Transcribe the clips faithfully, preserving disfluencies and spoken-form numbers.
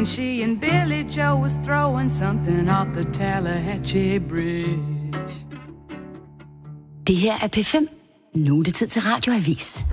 when she and Billy Joe was throwing something off the Tallahatchie Bridge. Det her er P fem. Nu er det tid til Radioavis.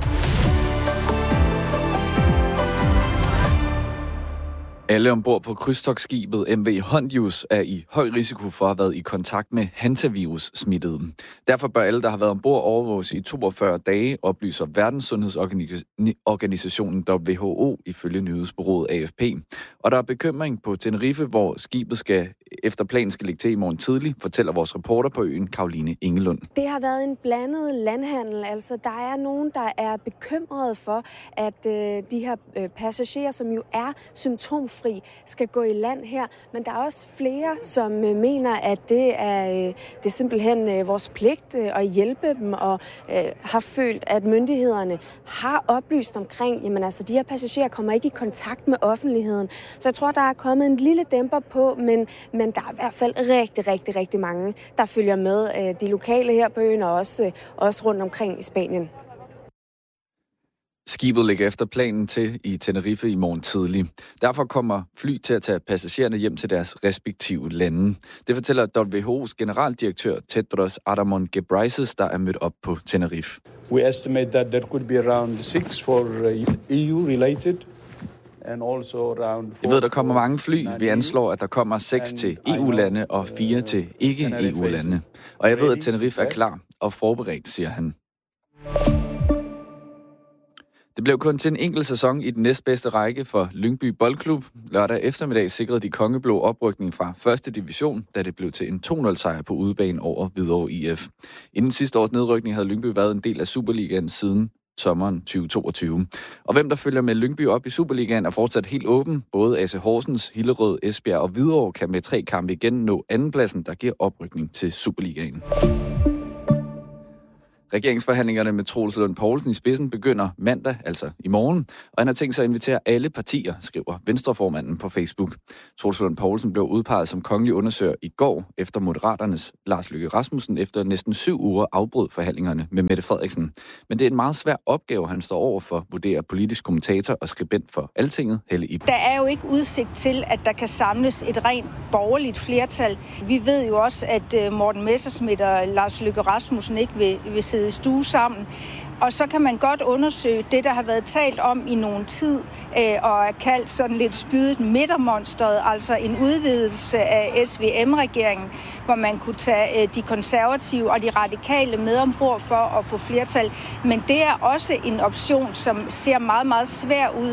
Alle ombord på krydstogtskibet M V Hondius er i høj risiko for at have været i kontakt med hantavirus-smittede. Derfor bør alle, der har været ombord, overvåges i toogfyrre dage, oplyser Verdenssundhedsorganisationen W H O ifølge nyhedsbureauet A F P. Og der er bekymring på Tenerife, hvor skibet skal efter planen skal ligge til i morgen tidlig, fortæller vores reporter på øen, Caroline Ingelund. Det har været en blandet landhandel. Altså, der er nogen, der er bekymrede for, at øh, de her øh, passagerer, som jo er symptomfri, skal gå i land her. Men der er også flere, som øh, mener, at det er, øh, det er simpelthen øh, vores pligt øh, at hjælpe dem, og øh, har følt, at myndighederne har oplyst omkring, jamen altså, de her passagerer kommer ikke i kontakt med offentligheden. Så jeg tror, der er kommet en lille dæmper på, men Men der er i hvert fald rigtig, rigtig, rigtig mange, der følger med. De lokale her på øen og også, også rundt omkring i Spanien. Skibet ligger efter planen til i Tenerife i morgen tidlig. Derfor kommer fly til at tage passagererne hjem til deres respektive lande. Det fortæller W H O's generaldirektør Tedros Adhanom Ghebreyesus, der er mødt op på Tenerife. We estimate that there could be around six for E U-related. Jeg ved, der kommer mange fly. Vi anslår, at der kommer seks til E U-lande og fire til ikke-E U-lande. Og jeg ved, at Tenerife er klar og forberedt, siger han. Det blev kun til en enkelt sæson i den næstbedste række for Lyngby Boldklub. Lørdag eftermiddag sikrede de kongeblå oprykning fra første division, da det blev til en to nul sejr på udebane over Hvidovre I F. Inden sidste års nedrykning havde Lyngby været en del af Superligaen siden sommeren tyve toogtyve. Og hvem der følger med Lyngby op i Superligaen er fortsat helt åben. Både A C Horsens, Hillerød, Esbjerg og Hvidovre kan med tre kampe igen nå andenpladsen, der giver oprykning til Superligaen. Regeringsforhandlingerne med Troels Lund Poulsen i spidsen begynder mandag, altså i morgen, og han har tænkt sig at invitere alle partier, skriver Venstreformanden på Facebook. Troels Lund Poulsen blev udpeget som kongelig undersøger i går, efter Moderaternes Lars Løkke Rasmussen efter næsten syv uger afbrød forhandlingerne med Mette Frederiksen. Men det er en meget svær opgave, han står over for, vurderer politisk kommentator og skribent for Altinget, Helle Ib. Der er jo ikke udsigt til, at der kan samles et rent borgerligt flertal. Vi ved jo også, at Morten Messerschmidt og Lars Løkke Rasmussen ikke vil, vil sidde i stue sammen. Og så kan man godt undersøge det, der har været talt om i nogen tid, øh, og er kaldt sådan lidt spydet midtermonstret, altså en udvidelse af S V M-regeringen, hvor man kunne tage øh, de konservative og de radikale med ombord for at få flertal. Men det er også en option, som ser meget, meget svær ud.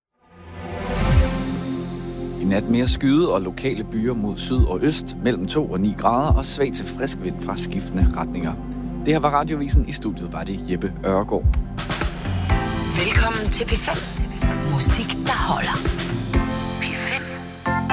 I nat mere skyde og lokale byer mod syd og øst, mellem to og ni grader og svag til frisk vind fra skiftende retninger. Det her var Radiovisen. I studiet var det Jeppe Ørgaard. Velkommen til P fem. Musik, der holder.